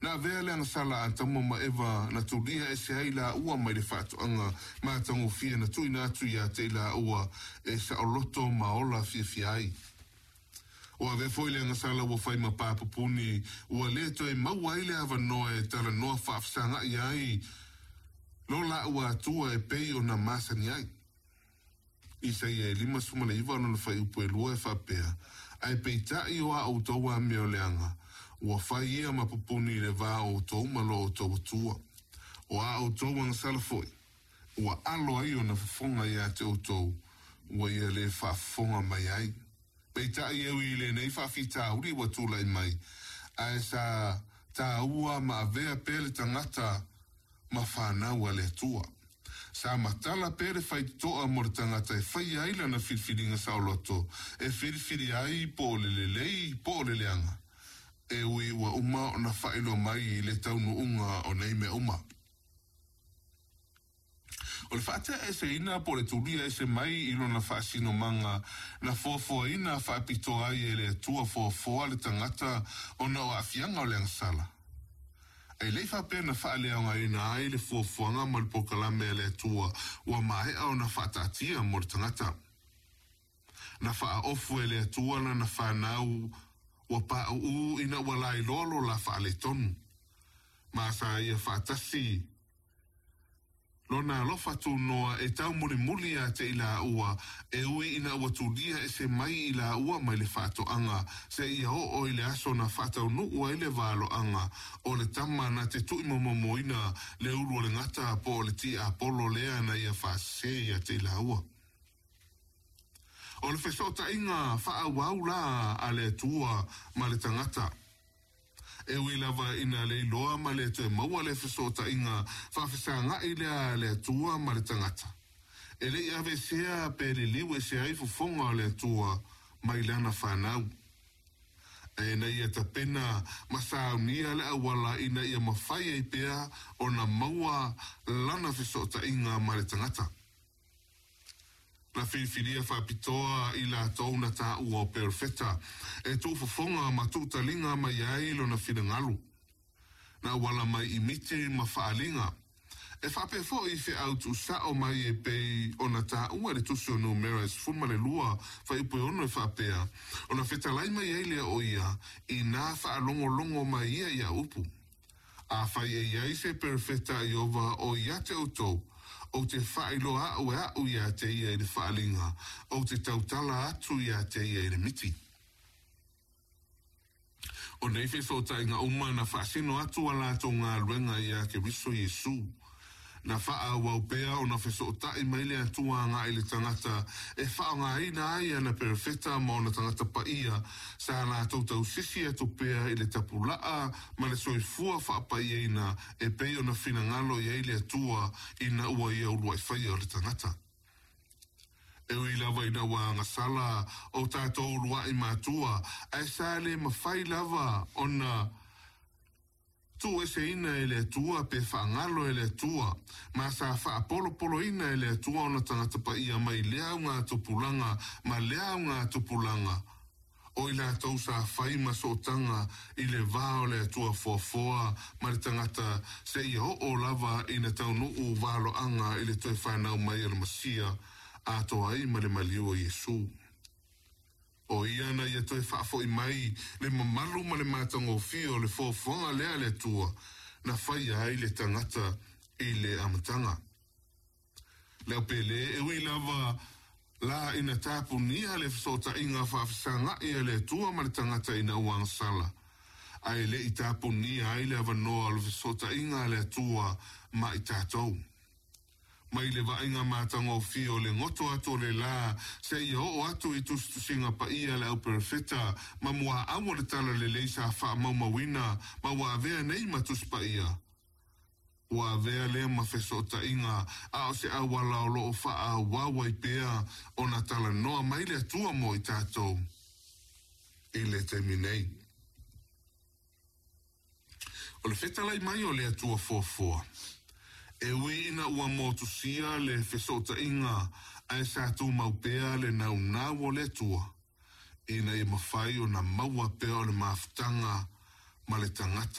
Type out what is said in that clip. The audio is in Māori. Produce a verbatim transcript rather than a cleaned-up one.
Na vea le anga sala antamo ma eva na tulia e se haila ua mai le whaato anga ma tango fia na tui na atu ia te ila ua e sa o loto ma ola fia fia ai. Ua ve foi le anga sala ua whai ma pāpupuni ua le to e maua ile ava noa e tala noa whaafsanga i ai lo la ua atua e pei o na masani ai. Isa ia e lima sumana iwa no na whai upo e lua e whapea ai pei tai o a o toa meo le anga. Ua whai ia mapupuni le vā o tau malo o tau tua. O a o tau ang salafoi. Ua alo ai o na whafonga ia te o tau. Ua ia le whafonga mai ai. Pei tai eu i le nei whawhi tāuri wa tūlai mai. Ai sa tā ua ma avea pele tangata ma whanau a le tua. Sa matala pere whai toa mo le tangata e whai aila na whirwhiringa sa o loto. E whirwhiri ai po le le lei po le leanga. E ui ua uma o na whaelo mai le taunu unga o nei me uma. O le whaatea e se ina po le turia e se mai ilo na whaasino manga na fōfua ina whaapito ai e le tua fōfua le tangata o na o afianga o le angsala. E lei whapea na whaaleanga ina ai le fōfuanga mo le pokalame e le tua ua mahea o na whaatatia mo le tangata. Na wha ofu e le tua na na whanau ua pa u ina ua lai lolo la whaale tonu. Ma sa ia whaatasi. Lona alofa tu noa e tau muri muli a te ila ua e ui ina ua tulia e se mai ila ua mai le whaato anga se ia o o ile aso na whaatau nu ua ile valo anga o le tama na te tui momo ina le uru le ngata po le ti a polo lea na ia whaase ia te ila ua. O le whesota inga wha wau la a le tua ma le tangata. E ui lava ina le iloa ma le tue maua le whesota inga whawhisa ngai lea le tua ma le tangata. E le ave sea pe le liwe se ai fufonga le tua mai lana whanau. E na ia ta pena masau nia le awala ina ia mawhai ei pea o na maua lana whesota inga ma le tangata. Na whiwhiria whapitoa i la tau na tā ua o perfeta. E tō whafonga ma tūtalinga mai ailo na whirangalu. Na wala mai imiti ma whaalinga. E whape fo i whi au tu sao mai e pei o na tā ua le tusio no meres fuma le lua wha ipo ono e whapea. O na whetalai mai aile o ia i nā whaalongo longo mai ia ia upu. A whai e iai se perfeta i ova o ia te o tau. O te whaelo au e au ia te ia i le whaalinga, o te tautala atu ia te ia i le miti. O nei whewhota inga uma na whaasino atu ala to ngā ruenga ia ke riso Yesu. Na wha wau pea o na whesota i maile atua ngā i le tangata, e wha ngā ina ai ana perfeta ma o na tangata pa ia, sa la tautau sisi atu pea i le tapulaa, ma le soifua wha pa ia ina, e pei o na whinangalo i eile atua ina ua ia urua i whaia o le tangata. E ui lava ina wa ngasala o tātou urua i mātua, e sa le mawhai lava o na tu e se ina e le tua pe whaangalo e le tua, ma sa wha polo polo ina e le tua o na tangata pa ia mai leau ngā tupulanga, ma leau ngā tupulanga. O ila tau sa whai masotanga i le vāo le tua foafoa, ma le tangata se ia o o lava ina tau nuu vālo anga i le toi whanau mai ala masia, a toa ai ma le maliu o Yesu. O ia na ia toi whaafo i mai le mamalu ma le mātango fio le fōwhanga lea le tua na whai ai le tangata i le amatanga. Leo pele e ui lava la ina tāpu nia le whasota inga whaafisanga i le tua ma le tangata ina uang sala. Ai le i tāpu nia ai le avanoa le whasota inga le tua ma i tātou. Mai le vainga mātango fio le ngoto ato le la, se ia o atu i tustusinga pa ia le au perfeta, ma mua awa le tala le leisa wha maumawina, ma wa avea nei matus pa ia. Wa avea le ma whesota inga, a o se awala o loo wha a wawa i pea, o na tala noa mai le atua mo i tātou. I le teminei. O le whetalai mai o le atua fōfua. E ui ina ua motusia le whesota inga ai sa tu maupea le nau nau o le tua. Ina i mawhai o na maua pea o le mafutanga ma le tangata